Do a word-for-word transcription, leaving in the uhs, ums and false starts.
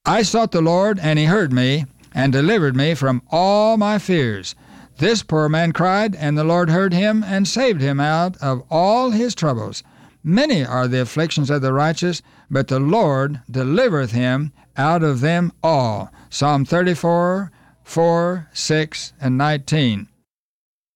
I sought the Lord, and he heard me, and delivered me from all my fears. This poor man cried, and the Lord heard him, and saved him out of all his troubles. Many are the afflictions of the righteous, but the Lord delivereth him out of them all. Psalm thirty-four, four, six, and nineteen.